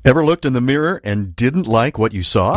Ever looked in the mirror and didn't like what you saw?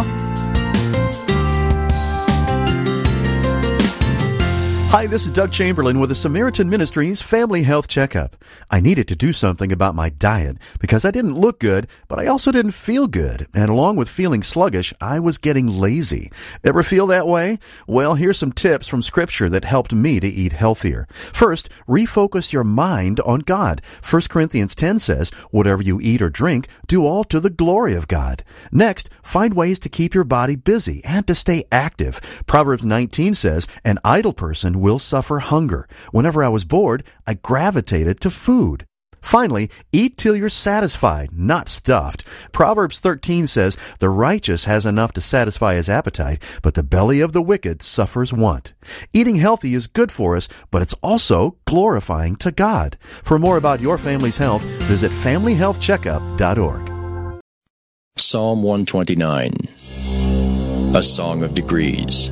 Hi, this is Doug Chamberlain with the Samaritan Ministries Family Health Checkup. I needed to do something about my diet because I didn't look good, but I also didn't feel good. And along with feeling sluggish, I was getting lazy. Ever feel that way? Well, here's some tips from Scripture that helped me to eat healthier. First, refocus your mind on God. 1 Corinthians 10 says, whatever you eat or drink, do all to the glory of God. Next, find ways to keep your body busy and to stay active. Proverbs 19 says, an idle person will suffer hunger. Whenever I was bored, I gravitated to food. Finally, eat till you're satisfied, not stuffed. Proverbs 13 says, the righteous has enough to satisfy his appetite, but the belly of the wicked suffers want. Eating healthy is good for us, but it's also glorifying to God. For more about your family's health, visit FamilyHealthCheckup.org. Psalm 129, a Song of Degrees.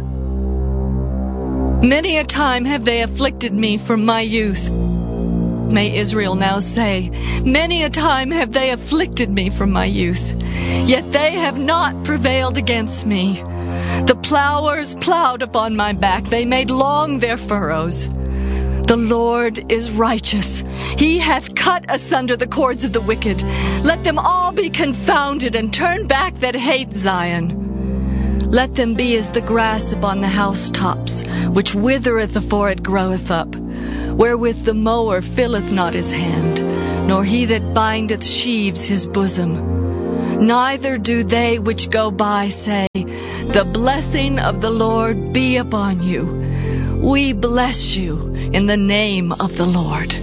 Many a time have they afflicted me from my youth. May Israel now say, many a time have they afflicted me from my youth, yet they have not prevailed against me. The plowers plowed upon my back, they made long their furrows. The Lord is righteous. He hath cut asunder the cords of the wicked. Let them all be confounded and turn back that hate Zion. Let them be as the grass upon the housetops, which withereth afore it groweth up, wherewith the mower filleth not his hand, nor he that bindeth sheaves his bosom. Neither do they which go by say, the blessing of the Lord be upon you. We bless you in the name of the Lord.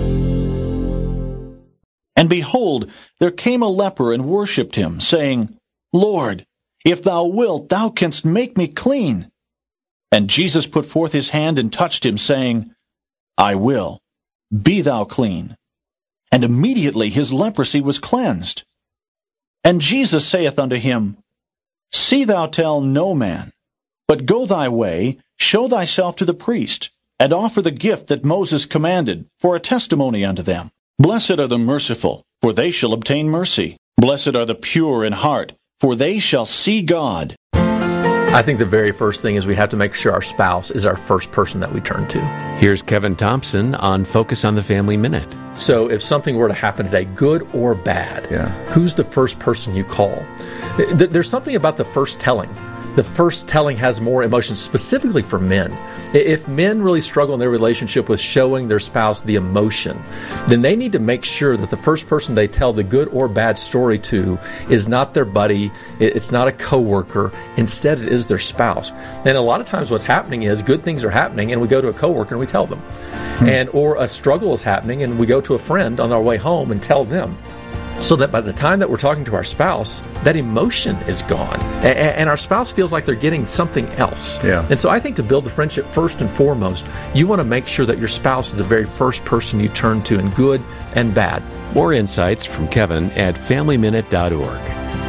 And behold, there came a leper and worshipped him, saying, Lord, if thou wilt, thou canst make me clean. And Jesus put forth his hand and touched him, saying, I will, be thou clean. And immediately his leprosy was cleansed. And Jesus saith unto him, See thou tell no man, but go thy way, show thyself to the priest, and offer the gift that Moses commanded, for a testimony unto them. Blessed are the merciful, for they shall obtain mercy. Blessed are the pure in heart, for they shall see God. I think the very first thing is we have to make sure our spouse is our first person that we turn to. Here's Kevin Thompson on Focus on the Family Minute. So if something were to happen today, good or bad, who's the first person you call? There's something about the first telling. The first telling has more emotion, specifically for men. If men really struggle in their relationship with showing their spouse the emotion, then they need to make sure that the first person they tell the good or bad story to is not their buddy, it's not a coworker, instead it is their spouse. And a lot of times what's happening is good things are happening and we go to a coworker and we tell them. Or a struggle is happening and we go to a friend on our way home and tell them. So that by the time that we're talking to our spouse, that emotion is gone. And our spouse feels like they're getting something else. And so I think to build the friendship, first and foremost, you want to make sure that your spouse is the very first person you turn to in good and bad. More insights from Kevin at FamilyMinute.org.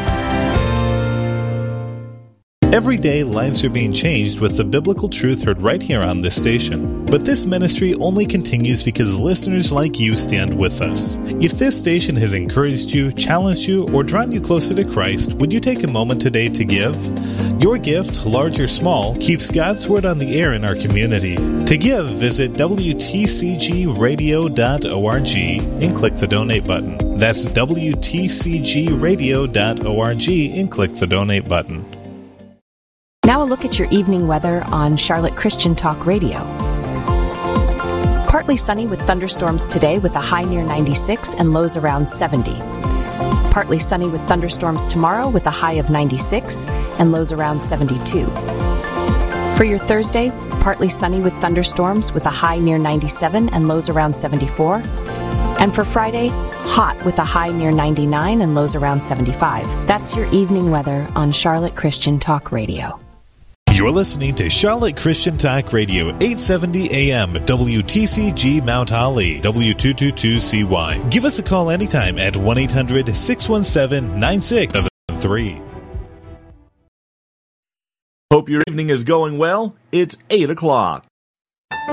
Every day, lives are being changed with the biblical truth heard right here on this station. But this ministry only continues because listeners like you stand with us. If this station has encouraged you, challenged you, or drawn you closer to Christ, would you take a moment today to give? Your gift, large or small, keeps God's Word on the air in our community. To give, visit WTCGradio.org and click the donate button. That's WTCGradio.org and click the donate button. Now a look at your evening weather on Charlotte Christian Talk Radio. Partly sunny with thunderstorms today with a high near 96 and lows around 70. Partly sunny with thunderstorms tomorrow with a high of 96 and lows around 72. For your Thursday, partly sunny with thunderstorms with a high near 97 and lows around 74. And for Friday, hot with a high near 99 and lows around 75. That's your evening weather on Charlotte Christian Talk Radio. You're listening to Charlotte Christian Talk Radio, 870 AM, WTCG Mount Holly, W222CY. Give us a call anytime at 1-800-617-9673. Hope your evening is going well. It's 8 o'clock.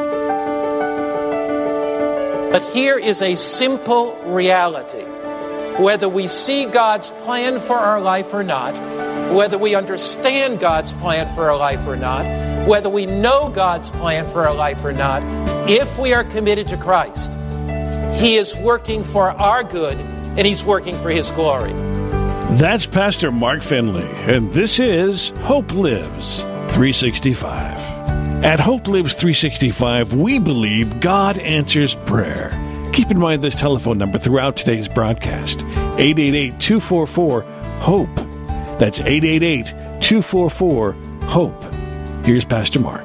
But here is a simple reality. whether we see God's plan for our life or not, whether we understand God's plan for our life or not, whether we know God's plan for our life or not, if we are committed to Christ, He is working for our good and He's working for His glory. That's Pastor Mark Finley, and this is Hope Lives 365. At Hope Lives 365, we believe God answers prayer. Keep in mind this telephone number throughout today's broadcast, 888-244-HOPE. That's 888-244-HOPE. Here's Pastor Mark.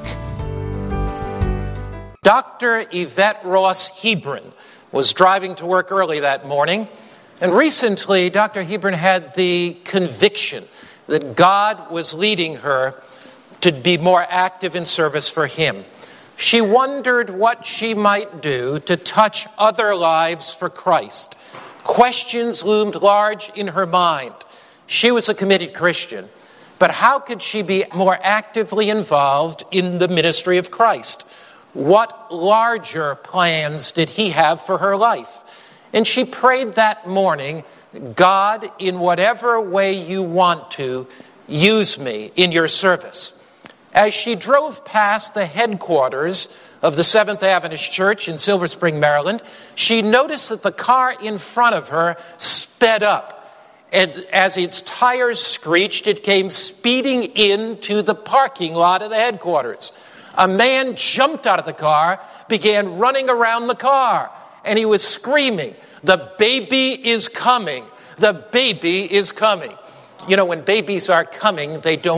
Dr. Yvette Ross Hebron was driving to work early that morning, and recently Dr. Hebron had the conviction that God was leading her to be more active in service for Him. She wondered what she might do to touch other lives for Christ. Questions loomed large in her mind. She was a committed Christian, but how could she be more actively involved in the ministry of Christ? What larger plans did He have for her life? And she prayed that morning, God, in whatever way you want to, use me in your service. As she drove past the headquarters of the Seventh Adventist Church in Silver Spring, Maryland, she noticed that the car in front of her sped up. And as its tires screeched, it came speeding into the parking lot of the headquarters. A man jumped out of the car, began running around the car, and he was screaming, "The baby is coming! The baby is coming!" You know, when babies are coming, they don't